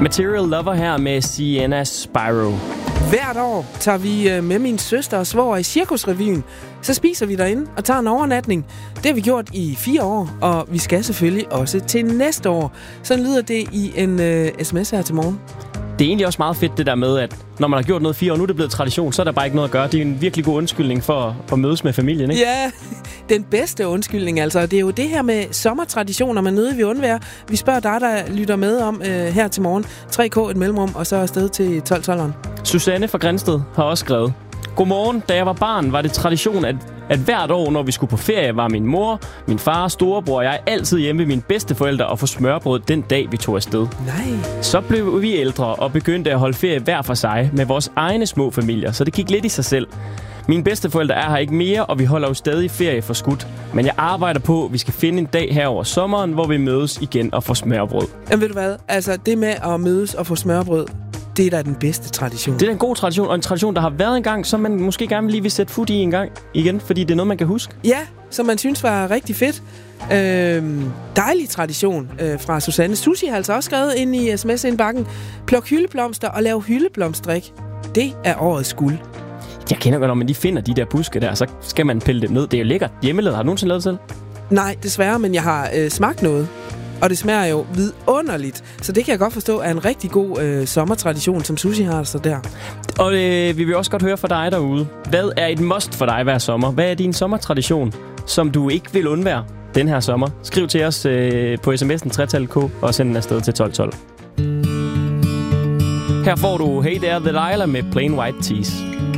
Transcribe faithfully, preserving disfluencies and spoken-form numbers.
Material Lover her med Sienna Spyro. Hvert år tager vi med min søster og svoger i Cirkusrevyen. Så spiser vi derinde og tager en overnatning. Det har vi gjort i fire år, og vi skal selvfølgelig også til næste år. Sådan lyder det i en uh, sms her til morgen. Det er egentlig også meget fedt det der med, at når man har gjort noget fire år, nu er det blevet tradition, så er der bare ikke noget at gøre. Det er en virkelig god undskyldning for at mødes med familien, ikke? Ja, den bedste undskyldning altså. Det er jo det her med sommertraditioner, man nødig vil undvære. Vi spørger dig, der lytter med om uh, her til morgen. tre K et mellemrum, og så afsted til tolv tolveren. Susanne fra Grænsted har også skrevet: Godmorgen, da jeg var barn, var det tradition, at, at hvert år, når vi skulle på ferie, var min mor, min far, storebror og jeg altid hjemme ved mine bedsteforældre og få smørbrød den dag, vi tog afsted. Nej. Så blev vi ældre og begyndte at holde ferie hver for sig med vores egne små familier, så det gik lidt i sig selv. Mine bedsteforældre er her ikke mere, og vi holder jo stadig ferie for skudt. Men jeg arbejder på, at vi skal finde en dag her over sommeren, hvor vi mødes igen og får smørbrød. Jamen ved du hvad? Altså det med at mødes og få smørbrød, det er da den bedste tradition. Det er en god tradition, og en tradition, der har været en gang, som man måske gerne lige vil sætte fod i en gang igen, fordi det er noget, man kan huske. Ja, som man synes var rigtig fedt. Øhm, dejlig tradition øh, fra Susanne. Susie har altså også skrevet ind i sms-indbakken: pluk hyldeblomster og lav hyldeblomstrik. Det er årets guld. Jeg kender godt, når man lige finder de der buske der, så skal man pille dem ned. Det er jo lækkert. Hjemmelavet. Har du nogensinde lavet det selv? Nej, desværre, men jeg har øh, smagt noget. Og det smager jo vidunderligt. Så det kan jeg godt forstå er en rigtig god øh, sommertradition, som Susie har så der. Og øh, vi vil også godt høre fra dig derude. Hvad er et must for dig hver sommer? Hvad er din sommertradition, som du ikke vil undvære den her sommer? Skriv til os øh, på sms'en tre K og send den afsted til tolv tolv. Her får du Hey There, Delilah med Plain White Tees.